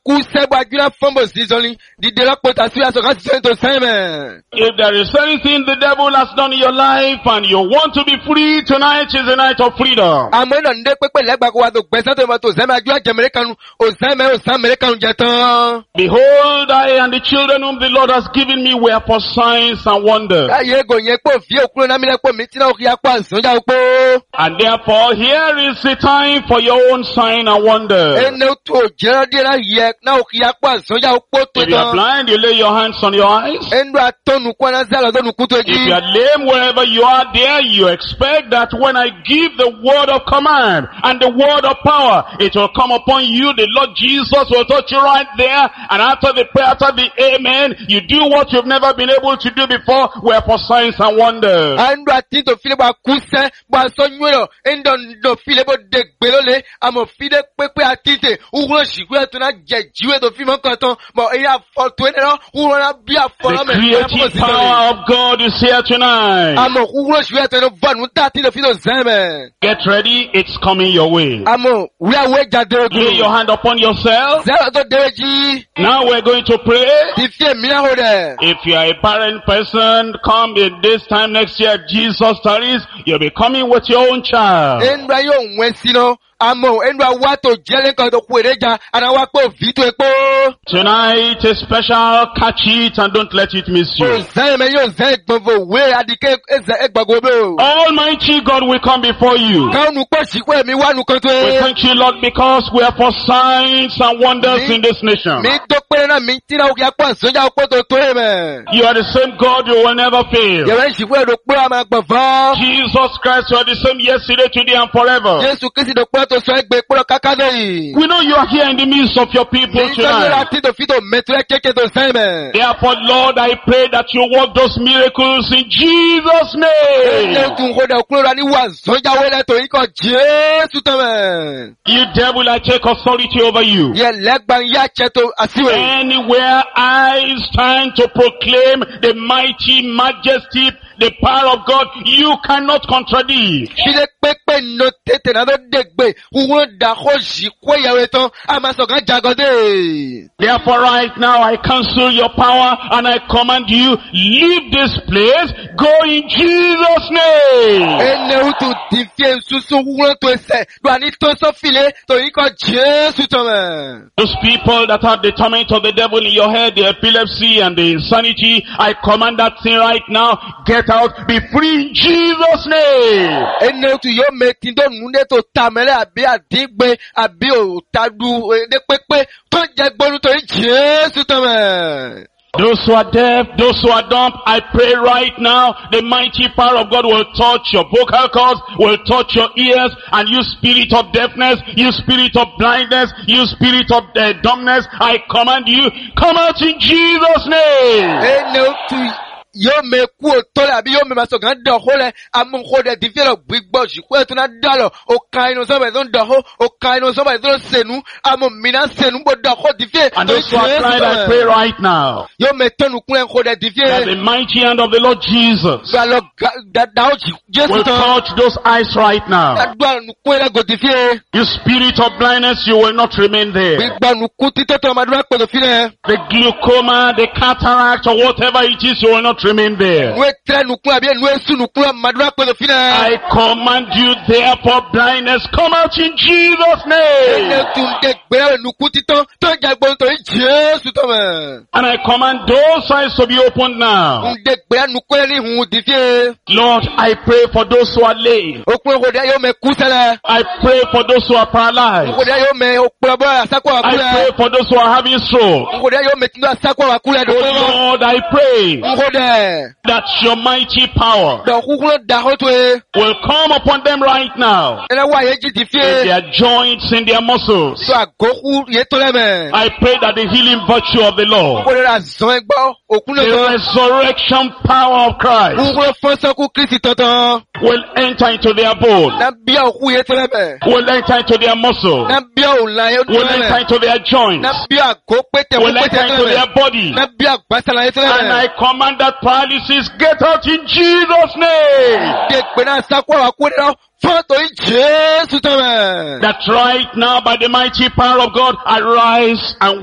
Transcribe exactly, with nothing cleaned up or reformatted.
kú sẹ́gbà júlá fọ́nbò sí sọ́ni. Dìde lọ́pọ̀ tàṣí àṣọ̀ká sí sọ́ni tó sẹ́mẹ̀. If there is anything the devil has done in your life and you want to be free, tonight is the night of freedom. Àmọ́ iná ndé pépé lẹ́gbàá kó wa tó gbẹ̀sán tó ma tó sẹ́mẹ̀ àjúlá jẹ̀mẹ̀rẹ̀ kanu. Ò sẹ́mẹ̀ ò sàmẹ̀rẹ̀ kanu jẹ tán. Behold, I and the children whom the Lord has given me were for signs and wonders. Káyé ego yẹn pò fi òkúrò náà mílẹ̀ pò mí tí náà kí á pọ̀ àṣọ́jà òpó. And therefore, here is the time for your own sign and wonder. Ẹni tó jẹ́rọ́ díẹ̀ náà yẹ náà kí á pọ̀ àṣọ́jà òpó tó If you are tán. blind, you lay your hands on your eyes. Ẹnu àtọ́nukú náà sálọ tọ́nukú tó If you jí. are lame wherever you are there, you expect that when I give the word of command and the word of power, it will come upon you. The Lord Jesus will touch you right there. And after the prayer, after the amen, you do what you've never been able to do before. We're for signs and wonders. Ẹnu àti tó fílẹ̀ bá kú sẹ́, bá sọ nyúlọ̀, ẹnu tó fílẹ̀ bó de gbèrò lé, àmọ̀ fílẹ̀ pépé àti tè, wúrọ̀ ṣìkú ẹ̀ tó náà jẹ jíwé tó fi mọ́ kàn tán, bọ̀ èyí àfọ̀ tó ẹni náà, wúrọ̀ náà bí àfọ̀ náà The mẹ́rin. creative power of God is here tonight. Àmọ̀ wúrọ̀ ṣìkú ẹ̀ tó ẹni vọ̀nù tá àti tó fi tó zẹ́mẹ̀. Get ready, it's coming your way. Àmọ̀ wíwá wé jáde Lay your ogun. hand upon yourself. Zẹ́rọ̀ tó dé jí, Now we're going to pray. ti fi èmi náà hó dẹ̀. If you are a parent person, come in this time next year, Jesus tarries, you'll be coming with your own child. Ẹnu ayé òun ẹ̀ sínú, àmọ̀ ẹnu àwa tó jẹ́lẹ̀ kan tó kú èrèjà, àná wa pé òfin tó epo. Tonight is special, catch it and don't let it miss you. Zẹ́mẹ̀ yóò zẹ́ gbọ̀ngbò wé adìkẹ́ ẹ̀zẹ̀ ẹgbàgbọ́ bẹ́ẹ̀. Almighty God will come before you. Káwọn pọ̀ sí pé mi wá nu kan tó We ẹ. thank you, Lord, because we are for signs and wonders in this nation. Mi tó pé náà mi tí náà kí a pọ̀ sójà ọpọ́ tó tó ẹ mẹ́. You are the same God, you will never fail. Yẹ̀wẹ̀ ìsìnkú ẹ̀rọ pé a máa gbọ̀n fọ́. Jesus Christ, you are the same yesterday, today, and forever. Jésù Kristi tó pé tó sọ ẹgbẹ́ pọ́lọ káká lóyìn. We know you are here in the midst of your people Mi sọ́yìn tonight. láti tó fi tó mẹ́tọ́ ẹ kéèké tó sẹ́yìn mẹ́. Therefore, Lord, I pray that you work those miracles in Jesus' Ẹni name. tún kó dẹ̀ kúrò rà ní wà sọ́jà wẹ́lẹ̀ tó yín kọ́ Jésù tán mẹ́. You devil, I take authority over you. Yẹ lẹ́gbàá yá jẹ́ tó àṣìwẹ̀. Anywhere I stand to proclaim the mighty majesty, the power of God, you cannot contradict. Fílẹ̀ pépé nọ tètè náà tó dẹ̀gbẹ̀, wúwo dàkó yìí kó ìyàwó tán, a máa sọ̀kan jagọ́dé. Therefore, right now, I cancel your power and I command you, leave this place, go in Jesus' name. Ẹni òtún ti fi èsùsù wúwo tó ẹsẹ̀, lọ́wọ́ ní tó sọ fílẹ̀ tó yín kọ́ Jésù tán mẹ́. Those people that have the torment of the devil in your head, the epilepsy and the insanity, I command that thing right now, get out, be free in Jesus' name. Ẹni òtún yóò mẹ́tí tó nùdé tó ta mẹ́rẹ́ àbí àdígbé àbí òtadù ẹni pépé tó jẹ gbónú tó yín Jésù tán mẹ́. Those who are deaf, those who are dumb, I pray right now, the mighty power of God will touch your vocal cords, will touch your ears, and you spirit of deafness, you spirit of blindness, you spirit of uh, dumbness, I command you, come out in Jesus' name. Ẹni òtún yóò mẹ kú òtó rẹ̀ àbí yóò mẹ máa sọ̀kan dọ̀hó rẹ̀ amúnkó rẹ̀ ti fẹ́rẹ̀ gbígbọ́ ṣìkú ẹ̀tún náà dálọ̀ ọ̀ka inú sọ́bà ìtún dọ̀hó ọ̀ka inú sọ́bà ìtún sẹ̀nú amúmìnà sẹ̀nú bó dọ̀hó ti fẹ́. And those who are crying, I pray right now, yóò mẹ tọ́nu kún ẹ̀kọ́ rẹ̀ ti that fẹ́. the mighty hand of the Lord Jesus Gbàlọ́ dáwọ́ Jésù will tán. touch those eyes right now. Gbàdúrà nùkún ẹ̀rẹ́gò ti fẹ́. You spirit of blindness, you will not remain there. Gbígbà nùkún títọ́ tó ọmọdé wá pẹ̀lú fílẹ̀. The glaucoma, the cataract, or whatever it is, you will not remain there. Nú ẹ̀tẹ́rẹ́ nùkún àbí ẹ̀nú ẹ̀sùn nùkún ọmọdé wá pẹ̀lú fílẹ̀. I command you therefore blindness, come out in Jesus' Ẹni name. tún dé gbẹ̀rẹ̀ nùkún títọ́ tó ń jẹ gbọ́n tó yín Jésù tán mẹ́. And I command those eyes to be opened now. Ń dé gbẹ̀rẹ̀ nùkún ẹ̀rí ìhun ti fẹ́. Lord, I pray for those who are lame. Okun ẹ̀kọ́ dẹ́ yóò mẹ kú sẹ́lẹ̀. I pray for those who are paralyzed. Nkode yóò mẹ okporo bọ́ àsákò I pray àkúrẹ́. for those who are having stroke. Nkode yóò mẹ tìǹbù àsákò àkúrẹ́ Oh dọ̀kọ́. Lord, I pray Nkode that your mighty power dọ̀kúkúrò dàkótó e. will come upon them right now. Ẹnẹ wá yé jí ti In fíye. their joints, in their muscles. Sọ àgókù yé tó lẹ́mẹ̀. I pray that the healing virtue of the Lord, Nkode rà zọ́n ẹgbọ́ òkun the lọ́tọ́. resurrection power of Christ, Nkúkúrò fọ́nsọ́kù Kristi tọ̀tọ̀. will enter into their bone, Nà bíà òkú yé tó lẹ́mẹ̀. will enter into their muscle, Nà bíà òǹlà yé tó will enter lẹ́mẹ̀. into their joints, Nà bíà àgó pété òkú will pété enter tó into their lẹ́mẹ̀. body. Nà bíà gbàsálà yé tó And I lẹ́mẹ̀. command that paralysis, get out in Jesus' name. Dé gbẹ̀rẹ̀ àsákò àkúrẹ́ náà fọ́tò yín Jésù tán mẹ́. That right now, by the mighty power of God, arise and